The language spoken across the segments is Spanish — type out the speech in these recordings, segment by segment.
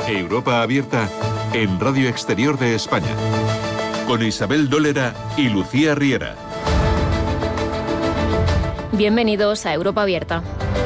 Europa Abierta en Radio Exterior de España, con Isabel Dólera y Lucía Riera. Bienvenidos a Europa Abierta.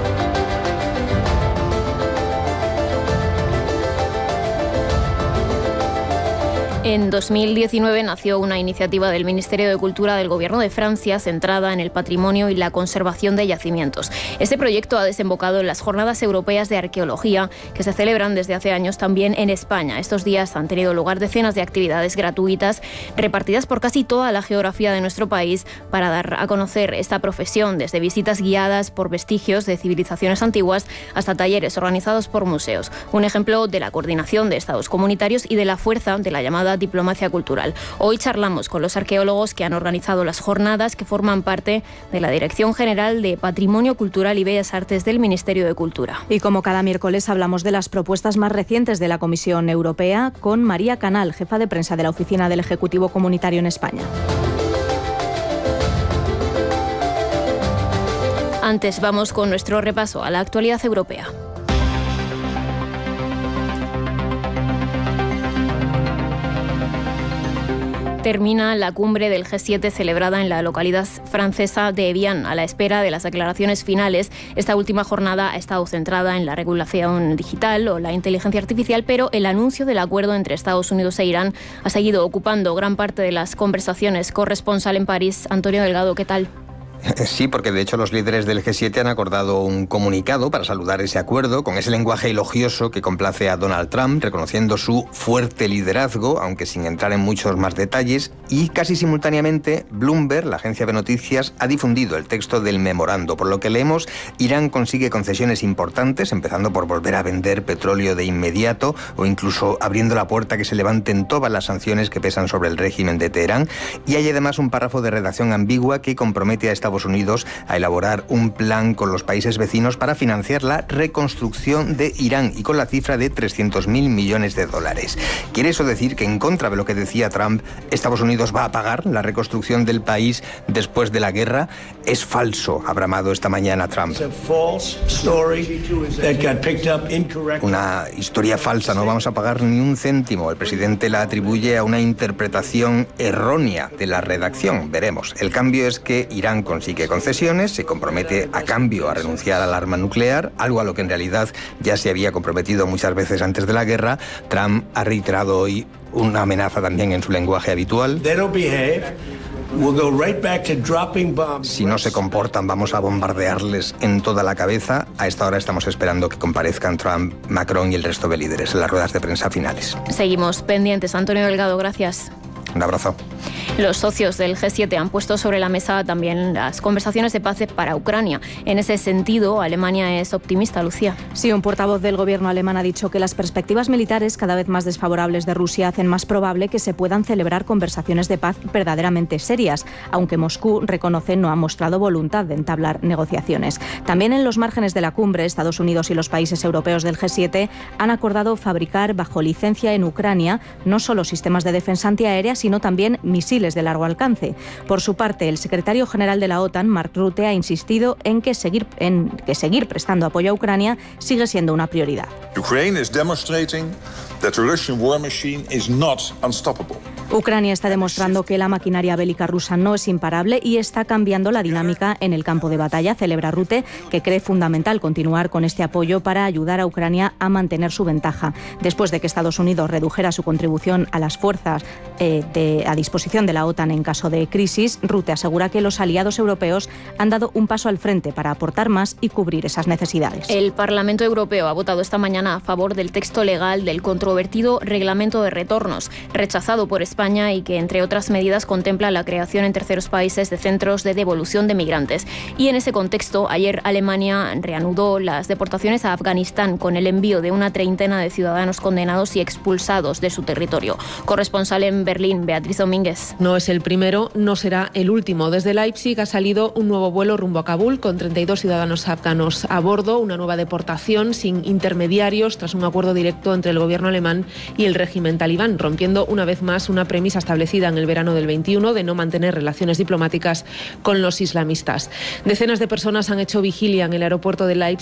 En 2019 nació una iniciativa del Ministerio de Cultura del Gobierno de Francia centrada en el patrimonio y la conservación de yacimientos. Este proyecto ha desembocado en las Jornadas Europeas de Arqueología, que se celebran desde hace años también en España. Estos días han tenido lugar decenas de actividades gratuitas repartidas por casi toda la geografía de nuestro país para dar a conocer esta profesión, desde visitas guiadas por vestigios de civilizaciones antiguas hasta talleres organizados por museos. Un ejemplo de la coordinación de Estados comunitarios y de la fuerza de la llamada diplomacia cultural. Hoy charlamos con los arqueólogos que han organizado las jornadas, que forman parte de la Dirección General de Patrimonio Cultural y Bellas Artes del Ministerio de Cultura. Y como cada miércoles hablamos de las propuestas más recientes de la Comisión Europea con María Canal, jefa de prensa de la Oficina del Ejecutivo Comunitario en España. Antes vamos con nuestro repaso a la actualidad europea. Termina la cumbre del G7 celebrada en la localidad francesa de Evian. A la espera de las declaraciones finales, esta última jornada ha estado centrada en la regulación digital o la inteligencia artificial, pero el anuncio del acuerdo entre Estados Unidos e Irán ha seguido ocupando gran parte de las conversaciones. Corresponsal en París, Antonio Delgado, ¿qué tal? Sí, porque de hecho los líderes del G7 han acordado un comunicado para saludar ese acuerdo, con ese lenguaje elogioso que complace a Donald Trump, reconociendo su fuerte liderazgo, aunque sin entrar en muchos más detalles. Y casi simultáneamente, Bloomberg, la agencia de noticias, ha difundido el texto del memorando. Por lo que leemos, Irán consigue concesiones importantes, empezando por volver a vender petróleo de inmediato o incluso abriendo la puerta a que se levanten todas las sanciones que pesan sobre el régimen de Teherán. Y hay además un párrafo de redacción ambigua que compromete a Estados Unidos a elaborar un plan con los países vecinos para financiar la reconstrucción de Irán, y con la cifra de 300.000 millones de dólares. ¿Quiere eso decir que, en contra de lo que decía Trump, Estados Unidos va a pagar la reconstrucción del país después de la guerra? Es falso, ha bramado esta mañana Trump. Una historia falsa, no vamos a pagar ni un céntimo. El presidente la atribuye a una interpretación errónea de la redacción. Veremos. El cambio es que Irán consigue concesiones, se compromete a cambio a renunciar al arma nuclear, algo a lo que en realidad ya se había comprometido muchas veces antes de la guerra. Trump ha reiterado hoy una amenaza también en su lenguaje habitual. Si no se comportan, vamos a bombardearles en toda la cabeza. A esta hora estamos esperando que comparezcan Trump, Macron y el resto de líderes en las ruedas de prensa finales. Seguimos pendientes. Antonio Delgado, gracias. Un abrazo. Los socios del G7 han puesto sobre la mesa también las conversaciones de paz para Ucrania. En ese sentido, Alemania es optimista, Lucía. Sí, un portavoz del gobierno alemán ha dicho que las perspectivas militares cada vez más desfavorables de Rusia hacen más probable que se puedan celebrar conversaciones de paz verdaderamente serias, aunque Moscú, reconoce, no ha mostrado voluntad de entablar negociaciones. También en los márgenes de la cumbre, Estados Unidos y los países europeos del G7 han acordado fabricar bajo licencia en Ucrania no solo sistemas de defensa antiaérea, sino también misiles de largo alcance. Por su parte, el secretario general de la OTAN, Mark Rutte, ha insistido en que seguir prestando apoyo a Ucrania sigue siendo una prioridad. Ucrania está demostrando que la maquinaria bélica rusa no es imparable y está cambiando la dinámica en el campo de batalla, celebra Rutte, que cree fundamental continuar con este apoyo para ayudar a Ucrania a mantener su ventaja. Después de que Estados Unidos redujera su contribución a las fuerzas a disposición de la OTAN en caso de crisis, Rutte asegura que los aliados europeos han dado un paso al frente para aportar más y cubrir esas necesidades. El Parlamento Europeo ha votado esta mañana a favor del texto legal del controvertido Reglamento de Retornos, rechazado por España y que, entre otras medidas, contempla la creación en terceros países de centros de devolución de migrantes. Y en ese contexto, ayer Alemania reanudó las deportaciones a Afganistán con el envío de una treintena de ciudadanos condenados y expulsados de su territorio. Corresponsal en Berlín, Beatriz Domínguez. No es el primero, no será el último. Desde Leipzig ha salido un nuevo vuelo rumbo a Kabul con 32 ciudadanos afganos a bordo, una nueva deportación sin intermediarios tras un acuerdo directo entre el gobierno alemán y el régimen talibán, rompiendo una vez más una premisa establecida en el verano del 21 de no mantener relaciones diplomáticas con los islamistas. Decenas de personas han hecho vigilia en el aeropuerto de Leipzig